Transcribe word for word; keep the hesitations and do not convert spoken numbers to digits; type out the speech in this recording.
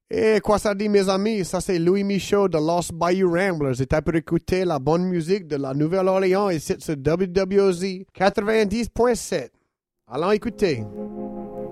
Et quoi ça dit, mes amis? Ça, c'est Louis Michaud de Lost Bayou Ramblers. Et t'as pu écouter la bonne musique de la Nouvelle-Orléans et c'est sur W W Z quatre-vingt-dix point sept. Allons écouter.